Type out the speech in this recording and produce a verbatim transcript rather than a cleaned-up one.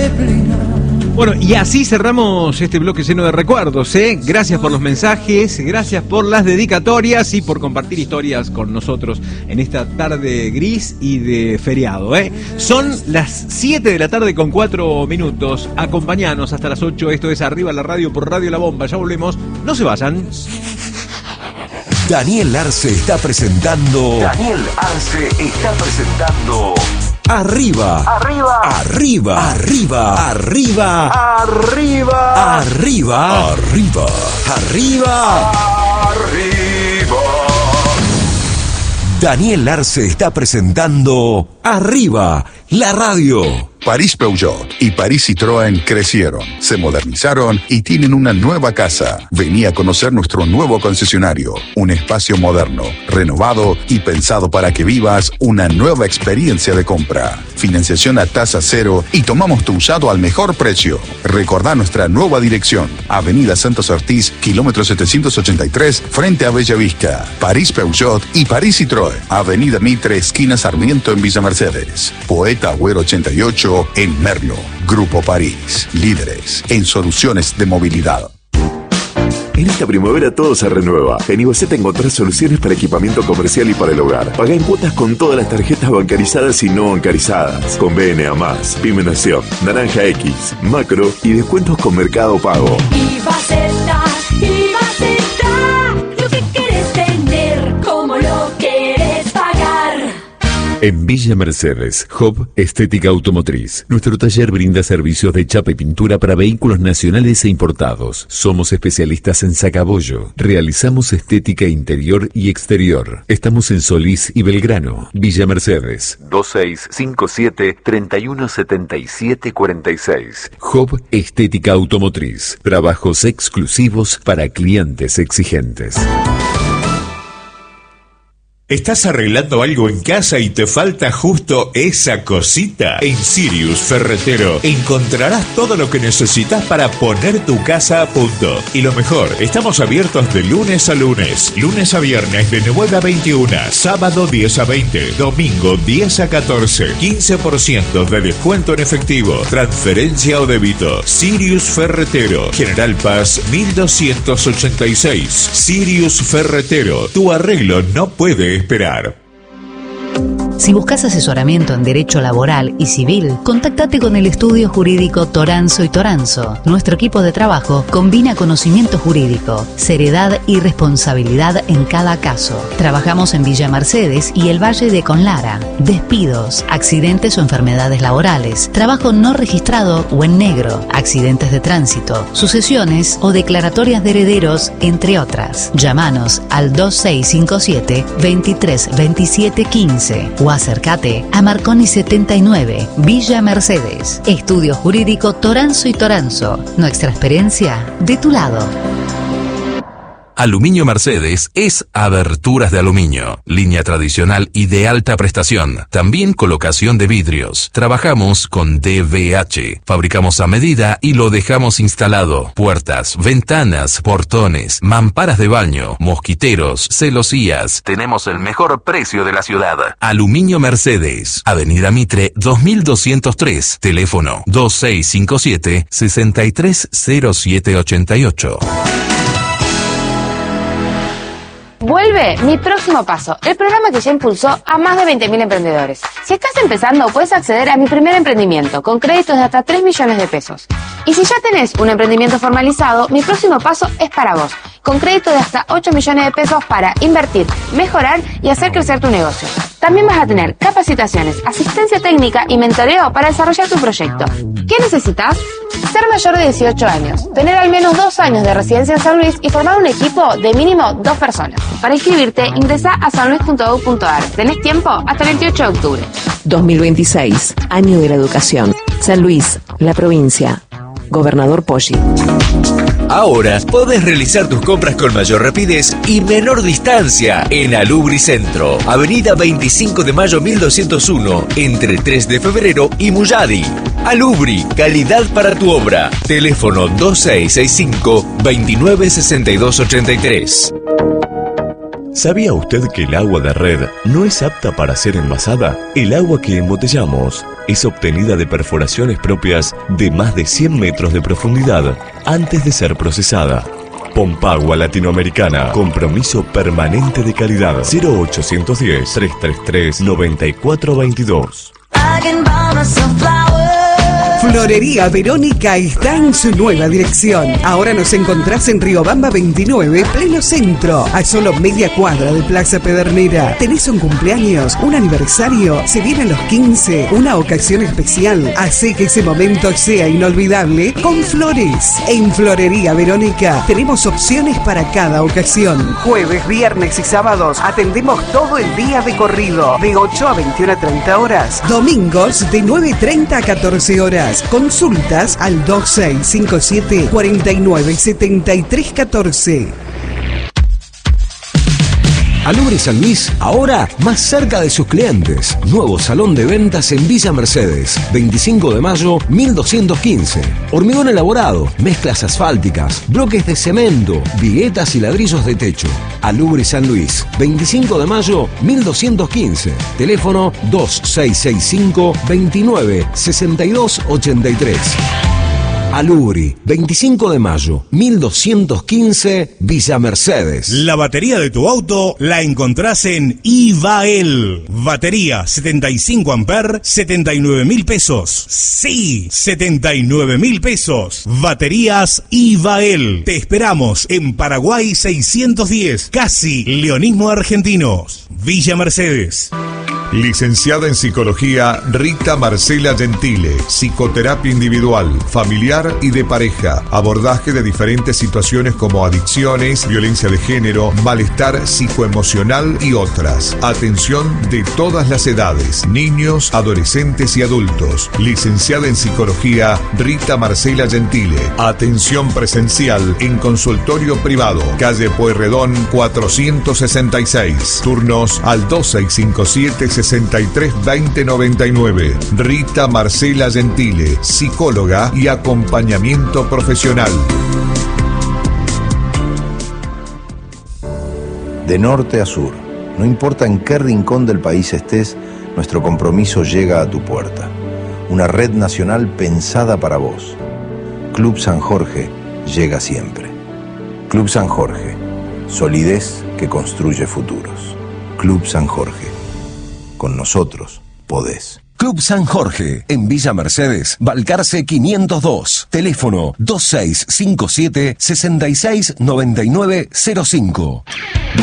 neblina. Bueno, y así cerramos este bloque lleno de recuerdos, ¿eh? Gracias por los mensajes, gracias por las dedicatorias y por compartir historias con nosotros en esta tarde gris y de feriado, ¿eh? Son las siete de la tarde con cuatro minutos. Acompañanos hasta las ocho. Esto es Arriba la Radio por Radio La Bomba. Ya volvemos. No se vayan. Daniel Arce está presentando. Daniel Arce está presentando. Arriba, arriba, arriba, arriba, arriba, arriba, arriba, arriba, arriba, arriba. Daniel Arce está presentando Arriba, la radio. París Peugeot y París Citroën crecieron, se modernizaron y tienen una nueva casa. Vení a conocer nuestro nuevo concesionario, un espacio moderno, renovado y pensado para que vivas una nueva experiencia de compra. Financiación a tasa cero y tomamos tu usado al mejor precio. Recordá nuestra nueva dirección, Avenida Santos Ortiz, kilómetro setecientos ochenta y tres, frente a Bellavista. París Peugeot y París Citroën, Avenida Mitre, esquina Sarmiento en Villa Mercedes. Poeta Agüero ochenta y ocho en Merlo. Grupo París, líderes en soluciones de movilidad. En esta primavera todo se renueva. En Ivaceta encontrás soluciones para equipamiento comercial y para el hogar. Pagá en cuotas con todas las tarjetas bancarizadas y no bancarizadas. Con B N A más, Pyme Nación, Naranja X, Macro y descuentos con Mercado Pago. Ivaceta, Ivaceta, lo que querés tener, como lo querés pagar. En Villa Mercedes, Hub Estética Automotriz. Nuestro taller brinda servicios de chapa y pintura para vehículos nacionales e importados. Somos especialistas en sacabollo. Realizamos estética interior y exterior. Estamos en Solís y Belgrano. Villa Mercedes. dos seis cinco siete, tres uno siete siete cuatro seis. Hub Estética Automotriz. Trabajos exclusivos para clientes exigentes. ¿Estás arreglando algo en casa y te falta justo esa cosita? En Sirius Ferretero encontrarás todo lo que necesitas para poner tu casa a punto. Y lo mejor, estamos abiertos de lunes a lunes, lunes a viernes de nueve a veintiuno, sábado diez a veinte, domingo diez a catorce, quince por ciento de descuento en efectivo, transferencia o débito. Sirius Ferretero, General Paz mil doscientos ochenta y seis. Sirius Ferretero, tu arreglo no puede esperar. Si buscas asesoramiento en derecho laboral y civil, contáctate con el estudio jurídico Toranzo y Toranzo. Nuestro equipo de trabajo combina conocimiento jurídico, seriedad y responsabilidad en cada caso. Trabajamos en Villa Mercedes y el Valle de Conlara. Despidos, accidentes o enfermedades laborales, trabajo no registrado o en negro, accidentes de tránsito, sucesiones o declaratorias de herederos, entre otras. Llámanos al dos seis cinco siete, veintitrés veintisiete quince o acércate a Marconi setenta y nueve, Villa Mercedes. Estudio Jurídico Toranzo y Toranzo. Nuestra experiencia de tu lado. Aluminio Mercedes es aberturas de aluminio, línea tradicional y de alta prestación. También colocación de vidrios. Trabajamos con D V H. Fabricamos a medida y lo dejamos instalado. Puertas, ventanas, portones, mamparas de baño, mosquiteros, celosías. Tenemos el mejor precio de la ciudad. Aluminio Mercedes. Avenida Mitre dos mil doscientos tres. Teléfono dos seis cinco siete, seis tres cero siete ocho ocho. Vuelve Mi Próximo Paso, el programa que ya impulsó a más de veinte mil emprendedores. Si estás empezando, puedes acceder a Mi Primer Emprendimiento con créditos de hasta tres millones de pesos. Y si ya tenés un emprendimiento formalizado, Mi Próximo Paso es para vos, con créditos de hasta ocho millones de pesos para invertir, mejorar y hacer crecer tu negocio. También vas a tener capacitaciones, asistencia técnica y mentoreo para desarrollar tu proyecto. ¿Qué necesitas? Ser mayor de dieciocho años, tener al menos dos años de residencia en San Luis y formar un equipo de mínimo dos personas. Para inscribirte, ingresa a sanluis punto gov punto ar. Tenés tiempo hasta el veintiocho de octubre. dos mil veintiséis, año de la educación. San Luis, la provincia. Gobernador Poggi. Ahora podés realizar tus compras con mayor rapidez y menor distancia en Alubri Centro, Avenida veinticinco de mayo mil doscientos uno, entre tres de febrero y Muyadi. Alubri, calidad para tu obra. Teléfono dos seis seis cinco, dos nueve seis dos ocho tres. ¿Sabía usted que el agua de red no es apta para ser envasada? El agua que embotellamos es obtenida de perforaciones propias de más de cien metros de profundidad antes de ser procesada. Pompagua Latinoamericana. Compromiso permanente de calidad. cero ochocientos diez, trescientos treinta y tres, noventa y cuatro veintidós. Florería Verónica está en su nueva dirección. Ahora nos encontrás en Riobamba veintinueve, pleno centro, a solo media cuadra de Plaza Pedernera. ¿Tenés un cumpleaños, un aniversario? ¿Se vienen los quince? ¿Una ocasión especial? Hace que ese momento sea inolvidable con flores. En Florería Verónica tenemos opciones para cada ocasión. Jueves, viernes y sábados atendemos todo el día de corrido, de ocho a veintiuna a treinta horas. Domingos de nueve y treinta a catorce horas. Consultas al dos seis cinco siete, cuatro nueve siete tres uno cuatro. Alubre San Luis, ahora más cerca de sus clientes. Nuevo salón de ventas en Villa Mercedes, veinticinco de mayo mil doscientos quince. Hormigón elaborado, mezclas asfálticas, bloques de cemento, viguetas y ladrillos de techo. Alubre San Luis, veinticinco de mayo mil doscientos quince. Teléfono dos seis seis cinco, veintinueve, sesenta y dos ochenta y tres. Alubri, veinticinco de mayo mil doscientos quince, Villa Mercedes. La batería de tu auto la encontrás en Ivael. Batería setenta y cinco amperes, setenta y nueve mil pesos. Sí, setenta y nueve mil pesos. Baterías Ivael. Te esperamos en Paraguay seiscientos diez, casi Leonismo Argentinos. Villa Mercedes. Licenciada en Psicología Rita Marcela Gentile. Psicoterapia individual, familiar y de pareja. Abordaje de diferentes situaciones como adicciones, violencia de género, malestar psicoemocional y otras. Atención de todas las edades, niños, adolescentes y adultos. Licenciada en Psicología Rita Marcela Gentile. Atención presencial en consultorio privado. Calle Pueyrredón cuatrocientos sesenta y seis. Turnos al dos seis cinco siete, sesenta y tres, veinte noventa y nueve. Rita Marcela Gentile, psicóloga y acompañamiento profesional. De norte a sur, no importa en qué rincón del país estés, nuestro compromiso llega a tu puerta. Una red nacional pensada para vos. Club San Jorge llega siempre. Club San Jorge, solidez que construye futuros. Club San Jorge. Con nosotros podés. Club San Jorge, en Villa Mercedes, Balcarce quinientos dos. Teléfono dos seis cinco siete, sesenta y seis noventa y nueve cero cinco.